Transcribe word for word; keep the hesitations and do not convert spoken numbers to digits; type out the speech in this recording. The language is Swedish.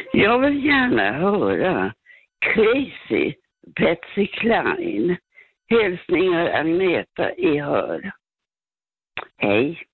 Jag vill gärna höra Crazy Patsy Cline. Hälsningar Agneta i Hör. Hej.